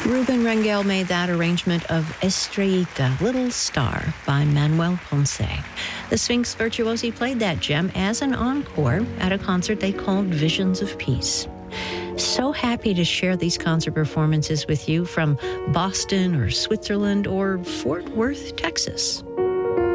Ruben Rangel made that arrangement of Estrellita, Little Star, by Manuel Ponce. The Sphinx Virtuosi played that gem as an encore at a concert they called Visions of Peace. So happy to share these concert performances with you from Boston or Switzerland or Fort Worth, Texas.